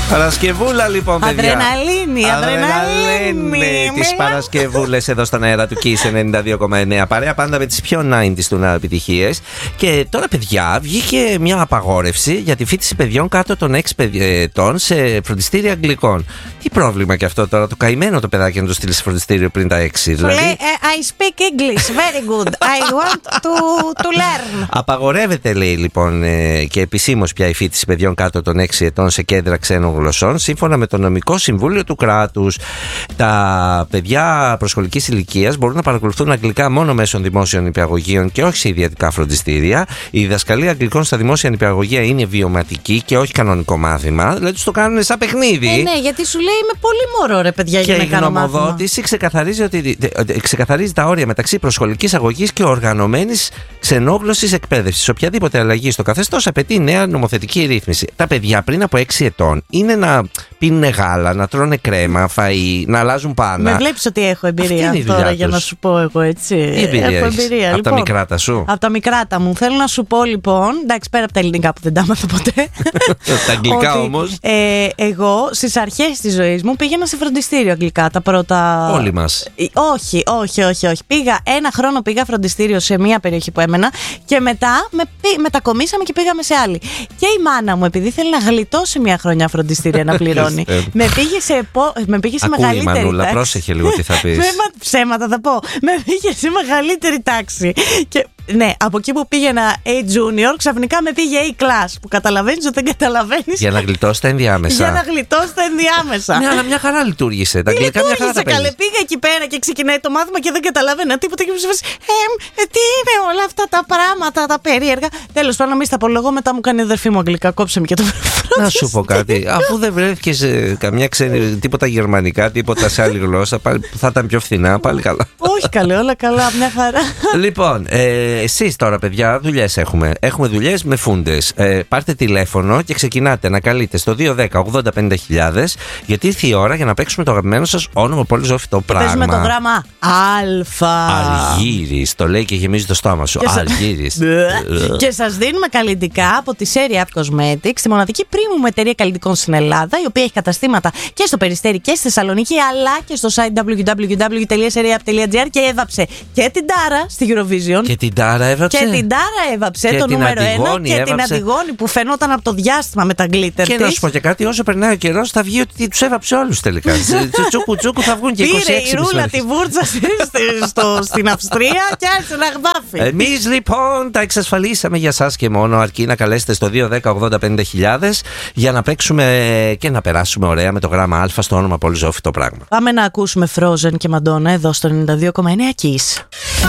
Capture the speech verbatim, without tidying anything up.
Παρασκευούλα λοιπόν, παιδιά. Αδρεναλίνη, αδρεναλίνη. Τις Παρασκευούλες εδώ στον αέρα του Kiss ενενήντα δύο κόμμα εννέα. Παρέα πάντα με τις πιο ενενήντα του να επιτυχίες. Και τώρα, παιδιά, βγήκε μια απαγόρευση για τη φοιτηση παιδιών κάτω των έξι ετών σε φροντιστήρια αγγλικών. Τι πρόβλημα και αυτό τώρα, το καημένο το παιδάκι να το στείλει σε φροντιστήριο πριν τα έξι. Δηλαδή, λέει, I speak English very good. I want to, to learn. Απαγορεύεται, λέει λοιπόν, και επισήμως πια η φοιτηση παιδιών κάτω των έξι ετών σε κέντρα ξένων γλωσσών, σύμφωνα με το νομικό συμβούλιο του κράτους. Τα παιδιά προσχολικής ηλικίας μπορούν να παρακολουθούν αγγλικά μόνο μέσω δημόσιων νηπιαγωγείων και όχι σε ιδιωτικά φροντιστήρια. Η διδασκαλία αγγλικών στα δημόσια νηπιαγωγεία είναι βιωματική και όχι κανονικό μάθημα. Δηλαδή τους το κάνουν σαν παιχνίδι. Ε, ναι, γιατί σου λέει είμαι πολύ μωρό, ρε παιδιά, για να κάνω μάθημα. Και η γνωμοδότηση ξεκαθαρίζει, ότι, ξεκαθαρίζει τα όρια μεταξύ προσχολικής αγωγής και οργανωμένης ξενόγλωσσης εκπαίδευσης. Οποιαδήποτε αλλαγή στο καθεστώς απαιτεί νέα νομοθετική ρύθμιση. Τα παιδιά πριν από έξι ετών είναι να πίνουν γάλα, να τρώνε κρέμα, φαΐ, να αλλάζουν πάνα. Με βλέπεις ότι έχω εμπειρία τώρα, για να σου πω εγώ, έτσι. Τι εμπειρία έχω εμπειρία. Από λοιπόν, τα μικράτα σου. Από τα μικράτα μου. Θέλω να σου πω λοιπόν, εντάξει, πέρα από τα ελληνικά που δεν τα έμαθα ποτέ. Τα αγγλικά όμως. Ε, εγώ στις αρχές της ζωής μου πήγαινα σε φροντιστήριο αγγλικά τα πρώτα. Όλοι μας. Όχι, όχι, όχι, όχι. Πήγα ένα χρόνο, πήγα φροντιστήριο σε μία περιοχή που έμενα και μετά με, μετακομίσαμε και πήγαμε σε άλλη. Και η μάνα μου, επειδή θέλει να γλιτώσει μία χρονιά φροντιστήρια να πληρώνει, με πήγε σε, με πήγε σε Ακούει, μεγαλύτερη Μανούλα, τάξη. Πρόσεχε λίγο τι θα πεις. Ψέματα θα πω. Με πήγε σε μεγαλύτερη τάξη. Και ναι, από εκεί που πήγαινα A Junior, ξαφνικά με πήγε A Class. Που καταλαβαίνεις ότι δεν καταλαβαίνεις. Για να γλιτώσει τα ενδιάμεσα. Για να γλιτώσει τα ενδιάμεσα. Ναι, αλλά μια χαρά λειτουργήσε. Τα αγγλικά μια χαρά τα παίρνεις. Καλέ, πήγα εκεί πέρα και ξεκινάει το μάθημα και δεν καταλαβαίνα τίποτα. Και μου είπες, ε, τι είναι όλα αυτά τα πράγματα, τα περίεργα. Τέλος πάντων, μην στα απολογώ, μετά μου κάνει η αδερφή μου αγγλικά. Κόψε με και το βρέφο. Να σου πω κάτι. Αφού δεν βρέθηκε καμιά ξένη, τίποτα γερμανικά, τίποτα σε άλλη γλώσσα, θα ήταν πιο φθηνά, πάλι καλά. Όχι καλέ, όλα καλά, μια χαρά. Λοιπόν, ε, εσείς τώρα, παιδιά, δουλειές έχουμε. Έχουμε δουλειές με φούντες. Ε, πάρτε τηλέφωνο και ξεκινάτε να καλείτε στο δύο δέκα ογδόντα πενήντα χιλιάδες, γιατί ήρθε η ώρα για να παίξουμε το αγαπημένο σας όνομα πολύ ζώφιτο πράγμα. Παίζουμε το γράμμα Αλφα. Αργύρης. Το λέει και γεμίζει το στόμα σου. Αργύρης. Και σας δίνουμε καλλιτικά από τη Serie Up Cosmetics, τη μοναδική premium εταιρεία καλλιτικών στην Ελλάδα, η οποία έχει καταστήματα και στο Περιστέρι και στη Θεσσαλονίκη, αλλά και στο site double-u double-u double-u τελεία serie up τελεία gr, και έβαψε και την Τάρα στη Eurovision. Και την Τάρα έβαψε. Και την Τάρα έβαψε, και το νούμερο ένα. Και έβαψε. Την Αντιγόνη που φαίνονταν από το διάστημα με τα γκλίτερ. Και της. Να σου πω και κάτι, όσο περνάει ο καιρός θα βγει ότι τους έβαψε όλους τελικά. Τσούκου τσούκου θα βγουν και είκοσι έξι. Πήρε η Ρούλα τη βούρτσα στην Αυστρία και άρχισε να γδάφει. Εμείς λοιπόν τα εξασφαλίσαμε για σας και μόνο, αρκεί να καλέσετε στο δύο δέκα ογδόντα πενήντα χιλιάδες για να παίξουμε και να περάσουμε ωραία με το γράμμα Α στο όνομα πολύ ζώφιτο πράγμα. Πάμε να ακούσουμε Frozen και Madonna εδώ στο ενενήντα δύο κόμμα εννέα Kiss.